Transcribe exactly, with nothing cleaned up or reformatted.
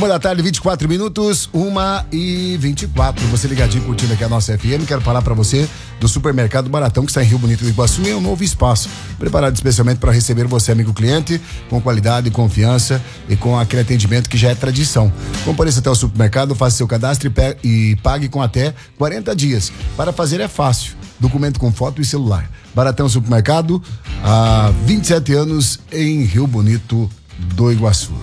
Uma da tarde, vinte e quatro minutos, uma e vinte e quatro. Você ligadinho curtindo aqui a nossa F M. Quero falar pra você do Supermercado Baratão, que está em Rio Bonito do Iguaçu, e é um novo espaço preparado especialmente para receber você, amigo cliente, com qualidade, confiança e com aquele atendimento que já é tradição. Compareça até o supermercado, faça seu cadastro e, pe- e pague com até quarenta dias. Para fazer é fácil. Documento com foto e celular. Baratão Supermercado, há vinte e sete anos em Rio Bonito do Iguaçu.